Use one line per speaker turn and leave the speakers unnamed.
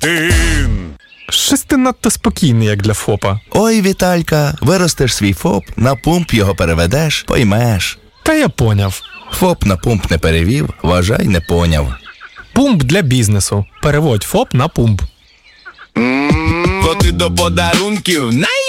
Щось ти надто спокійний, як для ФОПа.
Ой, Віталька, виростеш свій ФОП, на пумп його переведеш, поймеш.
Та я поняв.
ФОП на пумп не перевів, вважай, не поняв.
Пумп для бізнесу. Переводь ФОП на пумп.
Коти до подарунків